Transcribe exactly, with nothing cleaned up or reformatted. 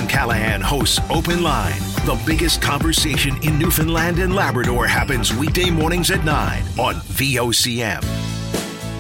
Graham Callahan hosts Open Line. The biggest conversation in Newfoundland and Labrador happens weekday mornings at nine on V O C M.